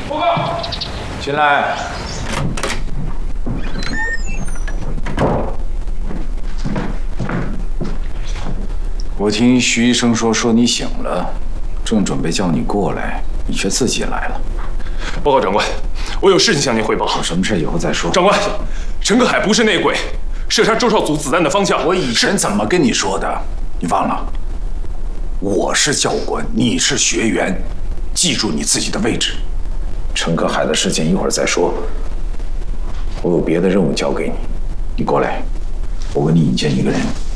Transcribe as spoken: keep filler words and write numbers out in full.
报告， 进来。我听徐医生说，说你醒了，正准备叫你过来，你却自己来了。 报告长官，我有事情向您汇报。 有什么事以后再说。 长官，陈克海不是内鬼，射杀周少祖子弹的方向， 我以前怎么跟你说的？你忘了？我是教官，你是学员，记住你自己的位置。陈克海的事情一会儿再说。我有别的任务交给你，你过来，我为你引荐一个人。